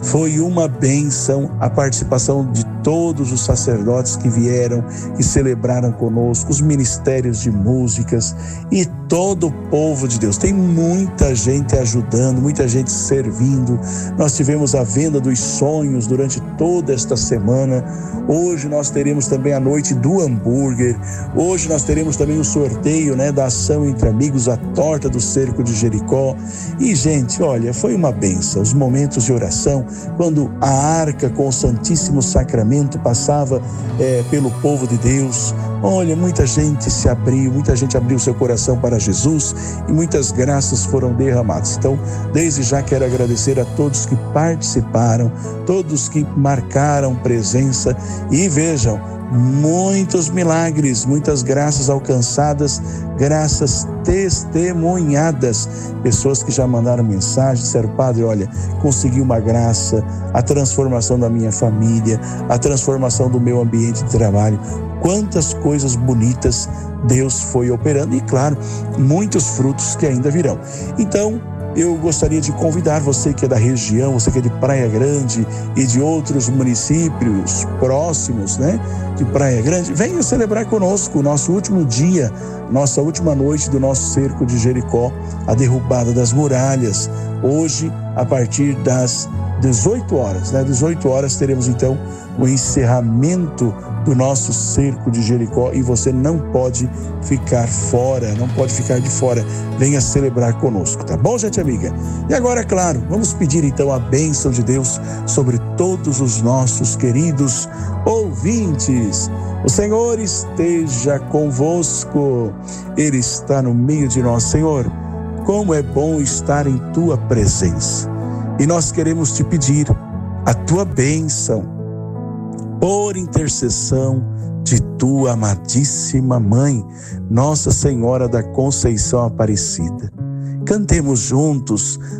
Foi uma bênção a participação de todos os sacerdotes que vieram e celebraram conosco, os ministérios de músicas e todo o povo de Deus. Tem muita gente ajudando, muita gente servindo. Nós tivemos a venda dos sonhos durante toda esta semana. Hoje nós teremos também a noite do hambúrguer. Hoje nós teremos também o sorteio, da ação entre amigos, a torta do cerco de Jericó. E, gente, olha, foi uma bênção. Os momentos de oração, quando a arca com o Santíssimo Sacramento passava pelo povo de Deus. Olha, muita gente se abriu, muita gente abriu seu coração para Jesus e muitas graças foram derramadas. Então, desde já quero agradecer a todos que participaram, todos que marcaram presença e vejam, muitos milagres, muitas graças alcançadas, graças testemunhadas. Pessoas que já mandaram mensagem, disseram: Padre, olha, consegui uma graça, a transformação da minha família, a transformação do meu ambiente de trabalho. Quantas coisas bonitas Deus foi operando e, claro, muitos frutos que ainda virão. Então, eu gostaria de convidar você que é da região, você que é de Praia Grande e de outros municípios próximos, de Praia Grande, venha celebrar conosco o nosso último dia, nossa última noite do nosso cerco de Jericó, a derrubada das muralhas. Hoje, a partir das 18 horas, 18 horas teremos então o encerramento do nosso cerco de Jericó e você não pode ficar fora, não pode ficar de fora. Venha celebrar conosco, tá bom, gente amiga? E agora, claro, vamos pedir então a bênção de Deus sobre todos os nossos queridos ouvintes. O Senhor esteja convosco, Ele está no meio de nós. Senhor, como é bom estar em Tua presença. E nós queremos te pedir a Tua bênção, por intercessão de Tua amadíssima Mãe, Nossa Senhora da Conceição Aparecida. Cantemos juntos